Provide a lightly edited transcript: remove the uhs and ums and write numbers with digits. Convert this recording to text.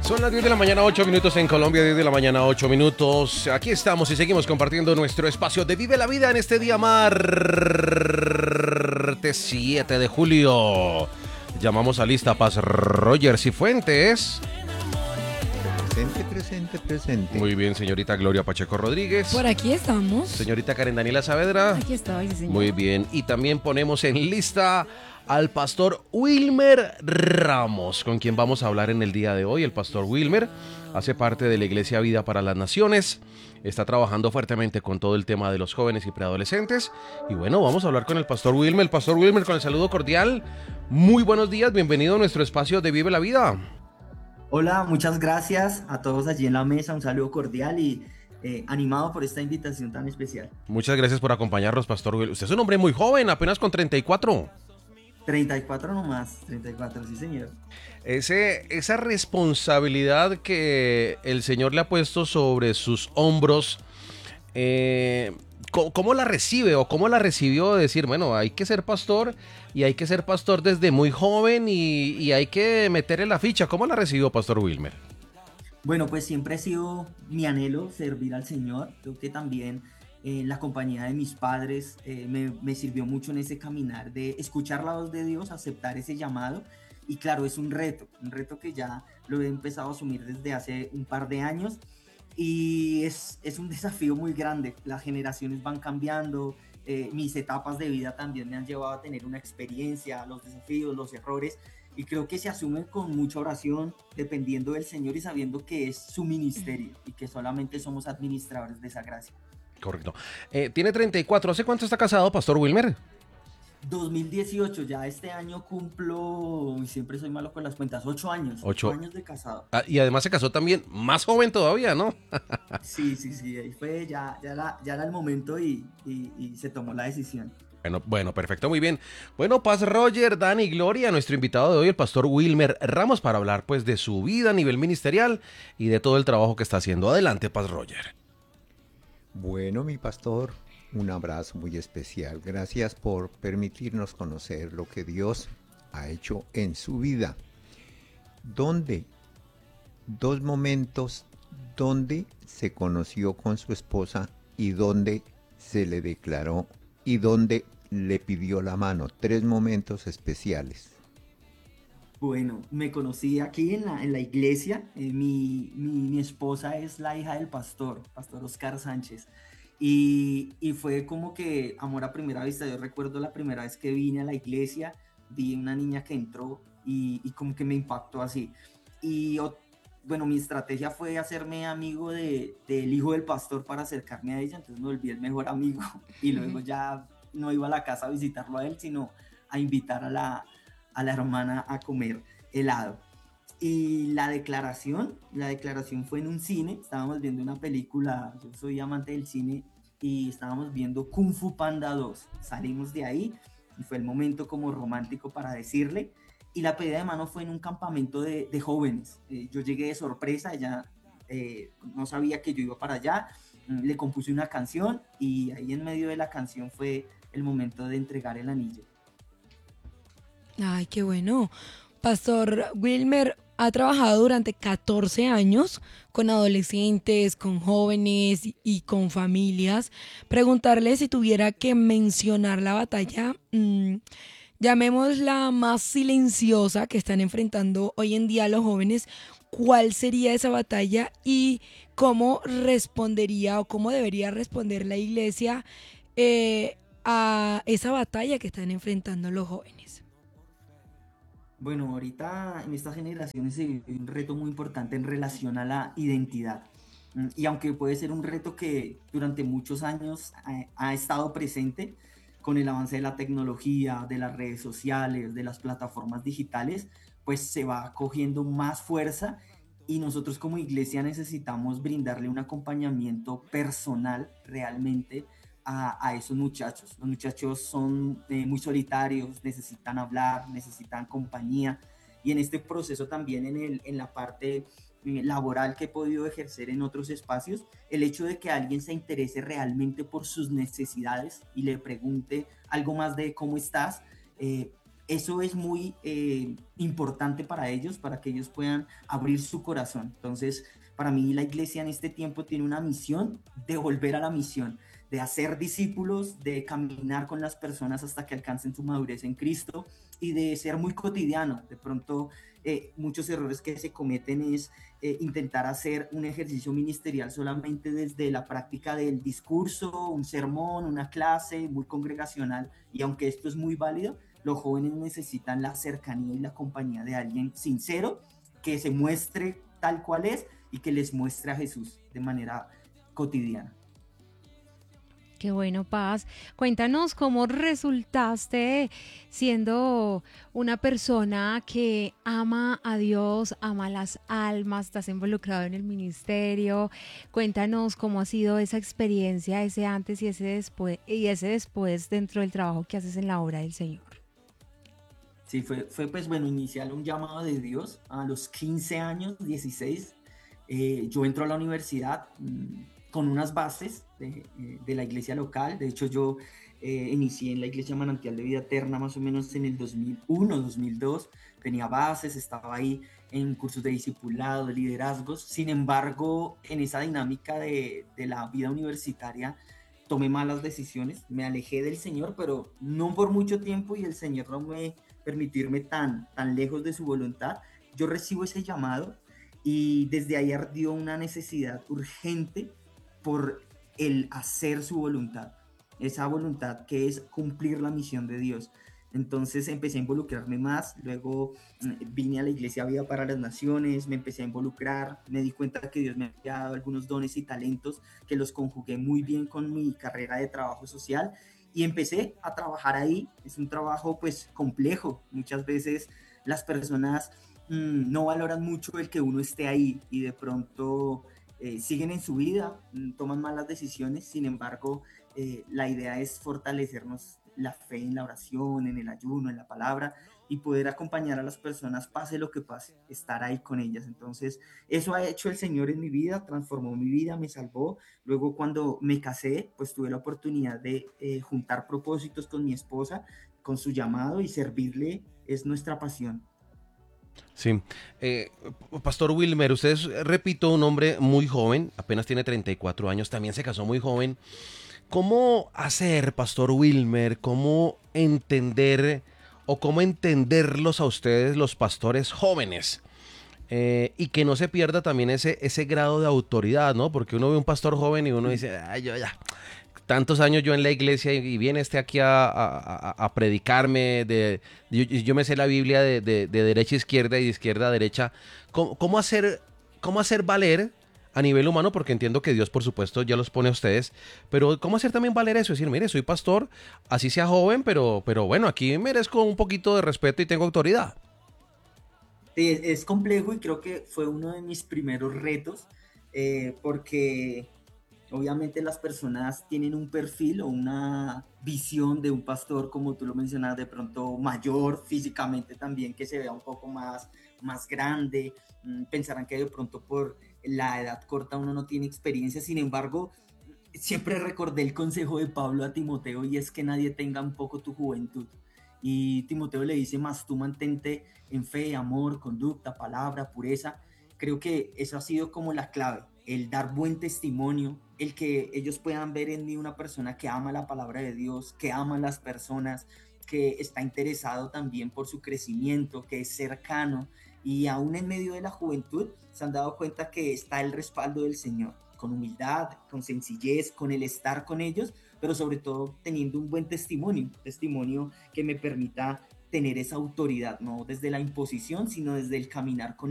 Son las 10 de la mañana, 8 minutos en Colombia, 10 de la mañana, 8 minutos. Aquí estamos y seguimos compartiendo nuestro espacio de Vive la Vida en este día martes 7 de julio. Llamamos a lista Paz Roger Cifuentes. Presente, presente, presente. Muy bien, señorita Gloria Pacheco Rodríguez. Por aquí estamos. Señorita Karen Daniela Saavedra. Aquí estoy, sí, señor. Muy bien, y también ponemos en lista al pastor Wilmer Ramos, con quien vamos a hablar en el día de hoy. El pastor Wilmer hace parte de la Iglesia Vida para las Naciones, está trabajando fuertemente con todo el tema de los jóvenes y preadolescentes. Y bueno, vamos a hablar con el pastor Wilmer. El pastor Wilmer, con el saludo cordial. Muy buenos días, bienvenido a nuestro espacio de Vive la Vida. Hola, muchas gracias a todos allí en la mesa, un saludo cordial y animado por esta invitación tan especial. Muchas gracias por acompañarnos, pastor Wilmer. Usted es un hombre muy joven, apenas con 34. 34 nomás, 34, sí señor. Esa responsabilidad que el Señor le ha puesto sobre sus hombros, ¿cómo la recibe o cómo la recibió? De decir, bueno, hay que ser pastor y hay que ser pastor desde muy joven y hay que meterle la ficha. ¿Cómo la recibió, pastor Wilmer? Bueno, pues siempre ha sido mi anhelo servir al Señor. Creo que también la compañía de mis padres me sirvió mucho en ese caminar de escuchar la voz de Dios, aceptar ese llamado. Y claro, es un reto que ya lo he empezado a asumir desde hace un par de años. Y es un desafío muy grande. Las generaciones van cambiando. Mis etapas de vida también me han llevado a tener una experiencia, los desafíos, los errores. Y creo que se asumen con mucha oración, dependiendo del Señor y sabiendo que es su ministerio y que solamente somos administradores de esa gracia. Correcto. Tiene 34. ¿Hace cuánto está casado, pastor Wilmer? 2018, ya este año cumplo, y siempre soy malo con las cuentas, 8 años. 8 años de casado. Y además se casó también más joven todavía, ¿no? Sí, ahí fue, ya era el momento y se tomó la decisión. Bueno, perfecto, muy bien. Bueno, Paz Roger, Dani, Gloria, nuestro invitado de hoy, el pastor Wilmer Ramos, para hablar pues de su vida a nivel ministerial y de todo el trabajo que está haciendo. Adelante, Paz Roger. Bueno, mi pastor, un abrazo muy especial. Gracias por permitirnos conocer lo que Dios ha hecho en su vida. ¿Dónde? Dos momentos donde se conoció con su esposa y donde se le declaró y donde le pidió la mano. 3 momentos especiales. Bueno, me conocí aquí en la iglesia. Mi esposa es la hija del pastor Oscar Sánchez. Y fue como que amor a primera vista. Yo recuerdo la primera vez que vine a la iglesia, vi una niña que entró y como que me impactó así. Y bueno, mi estrategia fue hacerme amigo del hijo del pastor para acercarme a ella, entonces me volví el mejor amigo y luego ya no iba a la casa a visitarlo a él, sino a invitar a la hermana a comer helado. Y la declaración fue en un cine, estábamos viendo una película, yo soy amante del cine, y estábamos viendo Kung Fu Panda 2. Salimos de ahí y fue el momento como romántico para decirle, y la pedida de mano fue en un campamento de jóvenes. Yo llegué de sorpresa, ella no sabía que yo iba para allá, le compuse una canción y ahí en medio de la canción fue el momento de entregar el anillo. Ay, qué bueno. Pastor Wilmer ha trabajado durante 14 años con adolescentes, con jóvenes y con familias. Preguntarle si tuviera que mencionar la batalla, llamémosla más silenciosa que están enfrentando hoy en día los jóvenes, ¿cuál sería esa batalla y cómo respondería o cómo debería responder la iglesia a esa batalla que están enfrentando los jóvenes? Bueno, ahorita en estas generaciones se vive un reto muy importante en relación a la identidad. Y aunque puede ser un reto que durante muchos años ha estado presente con el avance de la tecnología, de las redes sociales, de las plataformas digitales, pues se va cogiendo más fuerza y nosotros como iglesia necesitamos brindarle un acompañamiento personal realmente a esos muchachos. Los muchachos son muy solitarios, necesitan hablar, necesitan compañía, y en este proceso también en la parte laboral que he podido ejercer en otros espacios, el hecho de que alguien se interese realmente por sus necesidades y le pregunte algo más de cómo estás, eso es muy importante para ellos, para que ellos puedan abrir su corazón. Entonces, para mí la iglesia en este tiempo tiene una misión de volver a la misión, de hacer discípulos, de caminar con las personas hasta que alcancen su madurez en Cristo y de ser muy cotidiano. De pronto, muchos errores que se cometen es intentar hacer un ejercicio ministerial solamente desde la práctica del discurso, un sermón, una clase muy congregacional, y aunque esto es muy válido, los jóvenes necesitan la cercanía y la compañía de alguien sincero que se muestre tal cual es y que les muestre a Jesús de manera cotidiana. Qué bueno, Paz. Cuéntanos cómo resultaste siendo una persona que ama a Dios, ama a las almas, estás involucrado en el ministerio. Cuéntanos cómo ha sido esa experiencia, ese antes y ese después dentro del trabajo que haces en la obra del Señor. Sí, fue pues bueno, inicial un llamado de Dios a los 15 años, 16. Yo entro a la universidad con unas bases de la iglesia local. De hecho, yo inicié en la iglesia Manantial de Vida Eterna más o menos en el 2001, 2002. Tenía bases, estaba ahí en cursos de discipulado, de liderazgos. Sin embargo, en esa dinámica de la vida universitaria, tomé malas decisiones, me alejé del Señor, pero no por mucho tiempo, y el Señor no me permitirme tan lejos de su voluntad. Yo recibo ese llamado y desde ahí ardió una necesidad urgente por el hacer su voluntad, esa voluntad que es cumplir la misión de Dios. Entonces empecé a involucrarme más, luego vine a la Iglesia Vida para las Naciones, me empecé a involucrar, me di cuenta que Dios me había dado algunos dones y talentos que los conjugué muy bien con mi carrera de trabajo social y empecé a trabajar ahí. Es un trabajo pues complejo, muchas veces las personas no valoran mucho el que uno esté ahí y de pronto siguen en su vida, toman malas decisiones. Sin embargo, la idea es fortalecernos la fe en la oración, en el ayuno, en la palabra, y poder acompañar a las personas pase lo que pase, estar ahí con ellas. Entonces, eso ha hecho el Señor en mi vida, transformó mi vida, me salvó. Luego, cuando me casé, pues tuve la oportunidad de juntar propósitos con mi esposa, con su llamado, y servirle es nuestra pasión. Sí. Pastor Wilmer, usted es, repito, un hombre muy joven, apenas tiene 34 años, también se casó muy joven. ¿Cómo hacer, Pastor Wilmer, cómo entender o cómo entenderlos a ustedes los pastores jóvenes? Y que no se pierda también ese grado de autoridad, ¿no? Porque uno ve un pastor joven y uno dice, ay, yo ya, tantos años yo en la iglesia y viene este aquí a predicarme, yo me sé la Biblia de derecha a izquierda y de izquierda a derecha. ¿Cómo hacer valer a nivel humano? Porque entiendo que Dios, por supuesto, ya los pone a ustedes, pero ¿cómo hacer también valer eso? Es decir, mire, soy pastor, así sea joven, pero bueno, aquí merezco un poquito de respeto y tengo autoridad. Sí, es complejo y creo que fue uno de mis primeros retos, porque obviamente las personas tienen un perfil o una visión de un pastor, como tú lo mencionas, de pronto mayor físicamente también, que se vea un poco más grande. Pensarán que de pronto por la edad corta uno no tiene experiencia. Sin embargo, siempre recordé el consejo de Pablo a Timoteo, y es que nadie tenga un poco tu juventud. Y Timoteo le dice: más tú mantente en fe, amor, conducta, palabra, pureza. Creo que eso ha sido como la clave, el dar buen testimonio, el que ellos puedan ver en mí una persona que ama la palabra de Dios, que ama a las personas, que está interesado también por su crecimiento, que es cercano, y aún en medio de la juventud se han dado cuenta que está el respaldo del Señor, con humildad, con sencillez, con el estar con ellos, pero sobre todo teniendo un buen testimonio que me permita tener esa autoridad, no desde la imposición, sino desde el caminar con